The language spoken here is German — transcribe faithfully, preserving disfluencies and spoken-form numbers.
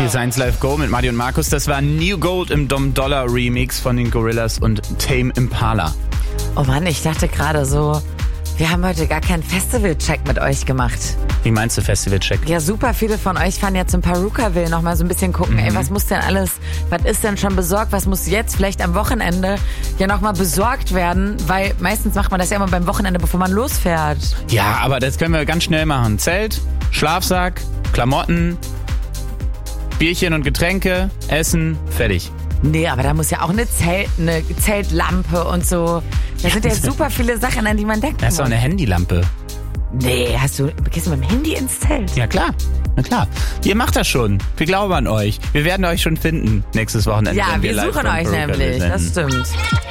Hier Science Live Go mit Madi und Markus. Das war New Gold im Dom Dollar Remix von den Gorillaz und Tame Impala. Oh Mann, ich dachte gerade so, wir haben heute gar keinen Festival-Check mit euch gemacht. Wie meinst du Festival-Check? Ja, super viele von euch fahren jetzt in Perukaville noch mal so ein bisschen gucken, mhm. ey, was muss denn alles, was ist denn schon besorgt, was muss jetzt vielleicht am Wochenende ja noch mal besorgt werden, weil meistens macht man das ja immer beim Wochenende, bevor man losfährt. Ja, aber das können wir ganz schnell machen. Zelt, Schlafsack, Klamotten, Bierchen und Getränke, Essen, fertig. Nee, aber da muss ja auch eine, Zelt, eine Zeltlampe und so. Da sind ja super viele Sachen, an die man denkt. Da ist doch eine Handylampe. Nee, hast du, gehst du mit dem Handy ins Zelt? Ja, klar. Na klar. Ihr macht das schon. Wir glauben an euch. Wir werden euch schon finden nächstes Wochenende. Ja, wenn wir wir live suchen von euch Perukaville nämlich. senden. Das stimmt.